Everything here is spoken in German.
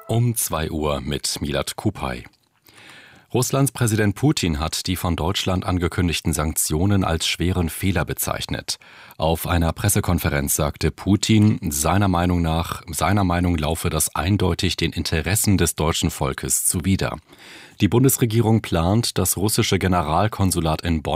Um 2 Uhr mit Milad Kupay. Russlands Präsident Putin hat die von Deutschland angekündigten Sanktionen als schweren Fehler bezeichnet. Auf einer Pressekonferenz sagte Putin, seiner Meinung laufe das eindeutig den Interessen des deutschen Volkes zuwider. Die Bundesregierung plant, das russische Generalkonsulat in Bonn